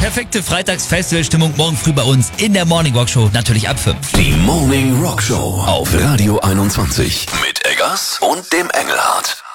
Perfekte Freitags-Festivalstimmung morgen früh bei uns in der Morning Rock Show, natürlich ab 5. Die Morning Rock Show auf Radio 21 mit Eggers und dem Engelhardt.